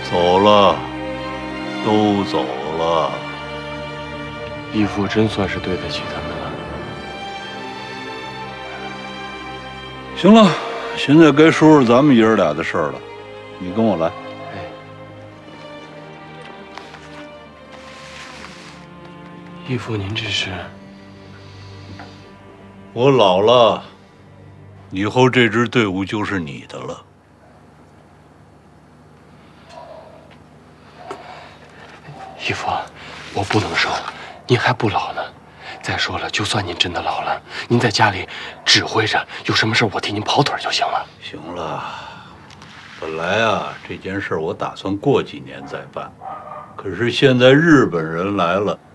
走了，都走了。 义父真算是对得起他们了。 行了，现在该说说咱们爷儿俩的事儿了。你跟我来。 义父，您这是？ 我老了，以后这支队伍就是你的了。 义父，我不能收，您还不老呢。再说了，就算您真的老了，您在家里指挥着，有什么事我替您跑腿就行了。 行了，本来这件事我打算过几年再办，可是现在日本人来了，